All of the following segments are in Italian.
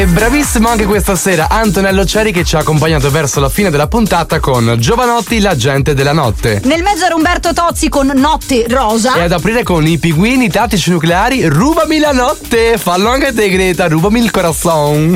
E bravissimo anche questa sera Antonello Ceri, che ci ha accompagnato verso la fine della puntata con Giovanotti, la gente della notte. Nel mezzo era Umberto Tozzi con Notte Rosa. E ad aprire con i Pinguini Tattici Nucleari, Rubami la notte. Fallo anche te, Greta, rubami il corazon.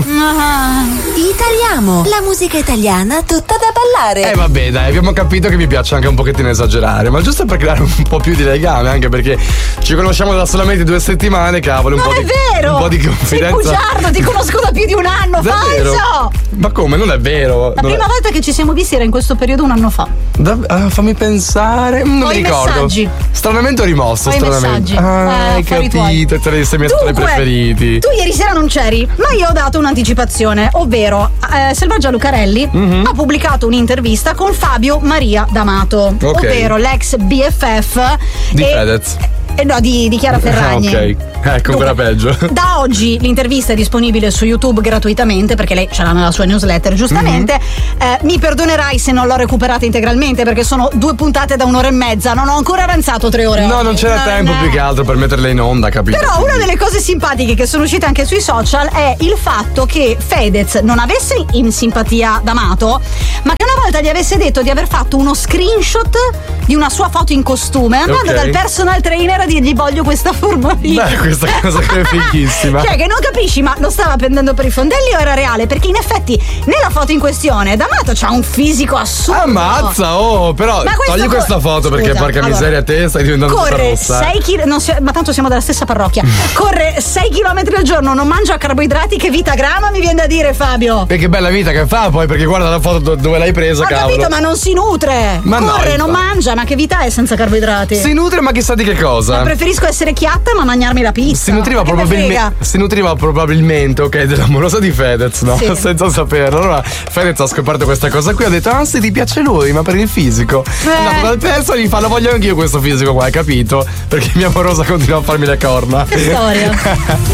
Italiamo, la musica italiana tutta da ballare. Vabbè, dai, abbiamo capito che mi piace anche un pochettino esagerare, ma giusto per creare un po' più di legame, anche perché ci conosciamo da solamente 2 settimane, cavolo, un po' di confidenza. Sei bugiardo, ti conosco da più di un anno, falso! Ma come? Non è vero. La prima volta che ci siamo visti era in questo periodo un anno fa. Fammi pensare. Non mi ricordo. Messaggi. Stranamente ho rimosso. Messaggi. Hai capito, te ne sei messo tra i preferiti. Tu ieri sera non c'eri, ma io ho dato un'anticipazione, ovvero Selvaggia Lucarelli ha pubblicato un'intervista con Fabio Maria D'Amato, ovvero l'ex BFF di Fedez. No, di Chiara Ferragni. Ok, ecco, ancora peggio. Da oggi l'intervista è disponibile su YouTube gratuitamente, perché lei ce l'ha nella sua newsletter, giustamente. Mi perdonerai se non l'ho recuperata integralmente, perché sono 2 puntate da 1 ora e mezza. Non ho ancora avanzato 3 ore. No, non c'era tempo più che altro per metterle in onda, capito? Però una delle cose simpatiche che sono uscite anche sui social è il fatto che Fedez non avesse in simpatia D'Amato, ma che una volta gli avesse detto di aver fatto uno screenshot di una sua foto in costume, andando dal personal trainer a dirgli voglio questa forma lì. Beh, questa cosa che è fighissima. Cioè, che non capisci, ma lo stava prendendo per i fondelli o era reale? Perché in effetti nella foto in questione D'Amato c'ha un fisico assurdo. Ammazza, però togli questa foto. Scusa, perché porca miseria, te stai diventando tutta rossa. Corre 6 km, ma tanto siamo della stessa parrocchia. Corre 6 km al giorno, non mangia carboidrati, che vita grama, mi viene da dire, Fabio. E che bella vita che fa poi, perché guarda la foto dove l'hai presa, ho cavolo. capito, ma non si nutre. Ma corre, non mangia, ma che vita è senza carboidrati? Si nutre, ma chissà di che cosa. Ma preferisco essere chiatta ma mangiarmi la pizza. Si nutriva probabilmente, ok, dell'amorosa di Fedez, no? Sì. Senza saperlo. Allora Fedez ha scoperto questa cosa qui, ha detto se ti piace lui, ma per il fisico. È andato dal terzo e gli fa: lo voglio anch'io questo fisico qua, hai capito? Perché mia amorosa continua a farmi le corna. Che storia.